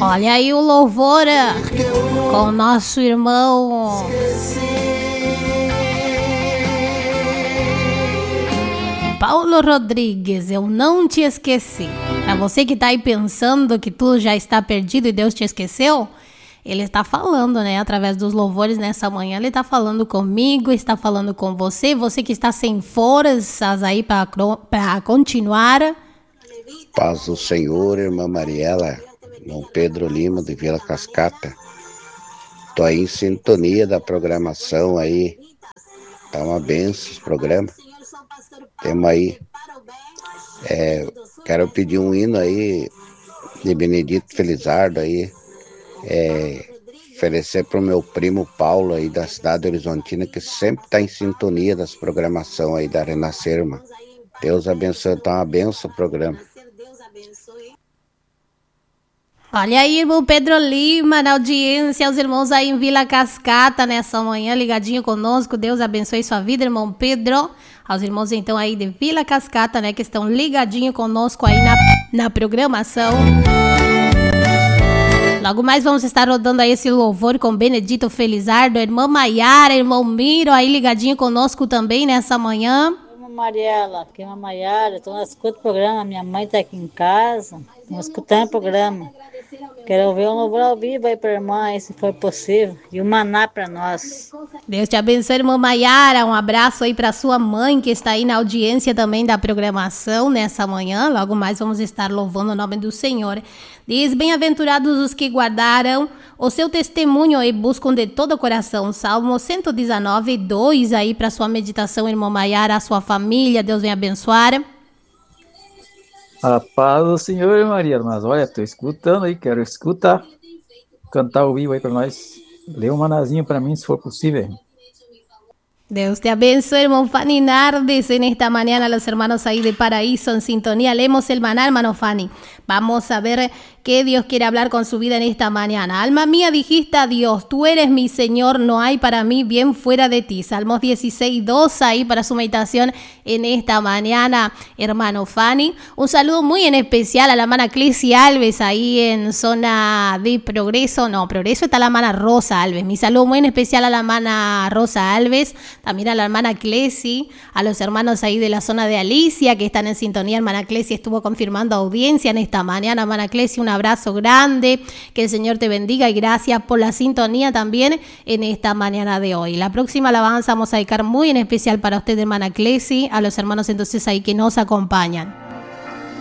Olha aí o louvor com o nosso irmão Paulo Rodrigues, eu não te esqueci. Pra você que tá aí pensando que tu já está perdido e Deus te esqueceu, ele está falando, né, através dos louvores nessa manhã. Ele está falando comigo, está falando com você, você que está sem forças aí para continuar. Paz do Senhor, irmã Mariela, irmão Pedro Lima de Vila Cascata. Tô aí em sintonia da programação aí. Tá uma benção esse programa. Temos aí, quero pedir um hino aí de Benedito Felizardo aí, oferecer pro meu primo Paulo aí da cidade horizontina, que sempre tá em sintonia das programações aí da Renascer, irmã. Deus abençoe, tá uma benção o programa. Olha aí, irmão Pedro Lima, na audiência, os irmãos aí em Vila Cascata nessa manhã, ligadinho conosco. Deus abençoe sua vida, irmão Pedro. Aos irmãos então aí de Vila Cascata, né, que estão ligadinho conosco aí na programação. Logo mais vamos estar rodando aí esse louvor com Benedito Felizardo, irmã Maiara, irmão Miro aí ligadinho conosco também nessa manhã. Mariela, aqui é uma Maiara, estou escutando o programa, minha mãe está aqui em casa, estamos escutando o programa. Quero ouvir um louvor ao vivo aí para a irmã, aí, se for possível, e o maná para nós. Deus te abençoe, irmã Maiara, um abraço aí para sua mãe que está aí na audiência também da programação nessa manhã. Logo mais vamos estar louvando o nome do Senhor. Diz, bem-aventurados os que guardaram o seu testemunho e buscam de todo o coração. Salmo 119, 2 aí para sua meditação, irmã Maiara, a sua família. Deus venha abençoar. A paz do Senhor, Maria. Mas olha, estou escutando aí, quero escutar. Cantar ao vivo aí para nós. Lê um manazinho para mim, se for possível. Dios te abençoe, hermano Fanny Nardes. En esta mañana los hermanos ahí de Paraíso en sintonía. Leemos el maná, hermano Fanny. Vamos a ver qué Dios quiere hablar con su vida en esta mañana. Alma mía, dijiste a Dios, tú eres mi Señor, no hay para mí bien fuera de ti. Salmos 16, 2 ahí para su meditación en esta mañana, hermano Fanny. Un saludo muy en especial a la hermana Clesi Alves ahí en zona de Progreso. No, Progreso está la hermana Rosa Alves. Mi saludo muy en especial a la hermana Rosa Alves. También a la hermana Clesi, a los hermanos ahí de la zona de Alicia que están en sintonía. Hermana Clesi estuvo confirmando audiencia en esta mañana. Hermana Clesi, un abrazo grande, que el Señor te bendiga y gracias por la sintonía también en esta mañana de hoy. La próxima alabanza vamos a dedicar muy en especial para usted, hermana Clesi, a los hermanos entonces ahí que nos acompañan.